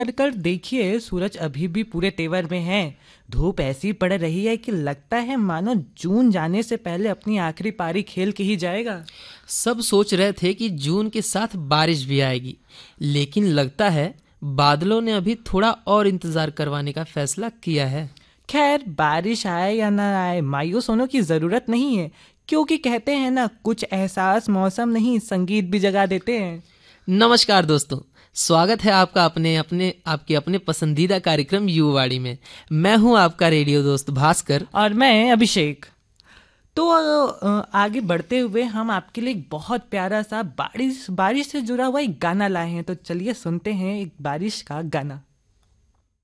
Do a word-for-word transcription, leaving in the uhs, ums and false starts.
कर देखिए, सूरज अभी भी पूरे तेवर में है। धूप ऐसी पड़ रही है कि लगता है मानो जून जाने से पहले अपनी आखिरी पारी खेल के ही जाएगा। सब सोच रहे थे कि जून के साथ बारिश भी आएगी, लेकिन लगता है बादलों ने अभी थोड़ा और इंतजार करवाने का फैसला किया है। खैर, बारिश आए या ना आए, मायूस होने की जरूरत नहीं है, क्योंकि कहते हैं ना, कुछ एहसास मौसम नहीं संगीत भी जगा देते हैं। नमस्कार दोस्तों, स्वागत है आपका अपने अपने आपके अपने पसंदीदा कार्यक्रम युवावाणी में। मैं हूं आपका रेडियो दोस्त भास्कर। और मैं अभिषेक। तो अ, आगे बढ़ते हुए हम आपके लिए एक बहुत प्यारा सा बारिश बारिश से जुड़ा हुआ एक गाना लाए हैं। तो चलिए सुनते हैं एक बारिश का गाना।